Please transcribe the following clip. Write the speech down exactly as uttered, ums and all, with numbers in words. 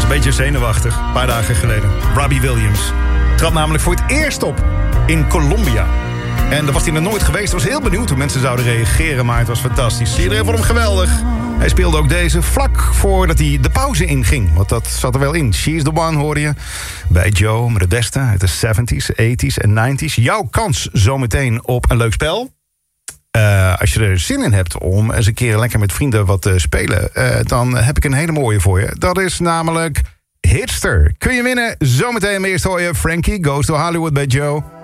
een beetje zenuwachtig, een paar dagen geleden. Robbie Williams trad namelijk voor het eerst op in Colombia. En daar was hij nog nooit geweest. Hij was heel benieuwd hoe mensen zouden reageren, maar het was fantastisch. Iedereen vond hem geweldig. Hij speelde ook deze vlak voordat hij de pauze inging. Want dat zat er wel in. She's the One hoorde je bij Joe met het beste uit de zeventies, tachtiger en negentiger. Jouw kans zometeen op een leuk spel. Uh, als je er zin in hebt om eens een keer lekker met vrienden wat te spelen... Uh, dan heb ik een hele mooie voor je. Dat is namelijk Hitster. Kun je winnen? Zometeen, maar eerst hoor je Frankie Goes to Hollywood bij Joe...